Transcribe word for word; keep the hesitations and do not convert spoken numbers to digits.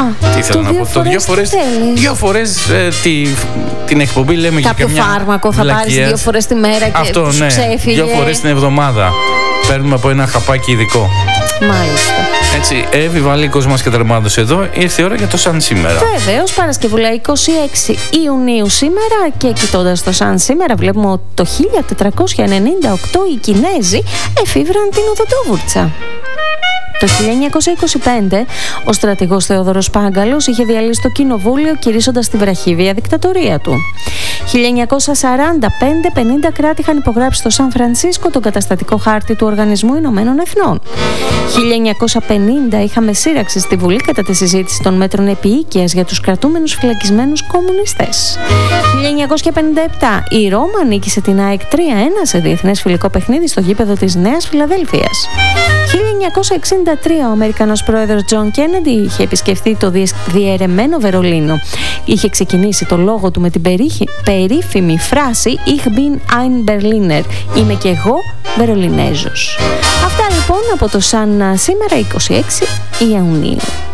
Α, τι θέλω να πω. Το δύο φορές, δύο φορές ε, τη, την εκπομπή λέμε για κάποιο καμιά φάρμακο θα πάρεις δύο φορές τη μέρα και αυτό, σου ναι, ξέφυγε. Δύο φορές την εβδομάδα. Παίρνουμε από ένα χαπάκι ειδικό. Μάλιστα. Έτσι, επιβαλήκος μας και τερμάτωσε εδώ. Ήρθε η ώρα για το Σαν σήμερα. Βεβαίως, Παρασκευούλα είκοσι έξι Ιουνίου σήμερα, και κοιτώντας το Σαν σήμερα βλέπουμε ότι το χίλια τετρακόσια ενενήντα οκτώ οι Κινέζοι εφήβραν την οδοντόβουρτσα. Το χίλια εννιακόσια είκοσι πέντε ο στρατηγός Θεόδωρος Πάγκαλος είχε διαλύσει το κοινοβούλιο κηρύσσοντας τη βραχύβια δικτατορία του. χίλια εννιακόσια σαράντα πέντε πενήντα κράτη είχαν υπογράψει στο Σαν Φρανσίσκο τον καταστατικό χάρτη του Οργανισμού Ηνωμένων Εθνών. χίλια εννιακόσια πενήντα είχαμε σύραξη στη Βουλή κατά τη συζήτηση των μέτρων επίοικιας για τους κρατούμενους φυλακισμένους κομμουνιστές. χίλια εννιακόσια πενήντα επτά η Ρώμα νίκησε την ΑΕΚ τρία ένα σε διεθνές φιλικό παιχνίδι στο γήπεδο της Νέας Φιλαδέλφειας. χίλια εννιακόσια εξήντα τρία ο Αμερικανός πρόεδρος Τζον Κέννεντι είχε επισκεφθεί το διαιρεμένο Βερολίνο. Είχε ξεκινήσει το λόγο του με την περίχη, περίφημη φράση «Ich bin ein Berliner», «Είμαι και εγώ Βερολινέζος». Αυτά λοιπόν από το Σαν σήμερα είκοσι έξι Ιουνίου.